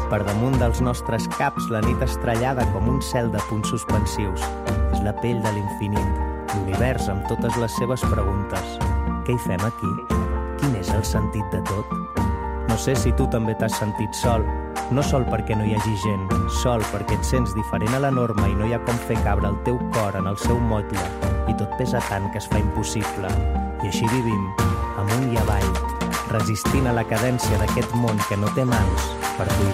Per damunt dels nostres caps, la nit estrellada com un cel de punts suspensius. És la pell de l'infinit, l'univers amb totes les seves preguntes. Què hi fem aquí? Quin és el sentit de tot? No sé si tu també t'has sentit sol. No sol perquè no hi hagi gent, sol perquè et sents diferent a la norma i no hi ha com fer cabre el teu cor en el seu motlle i tot pesa tant que es fa impossible. I així vivim, amunt i avall, resistint a la cadència d'aquest món que no té mans per tu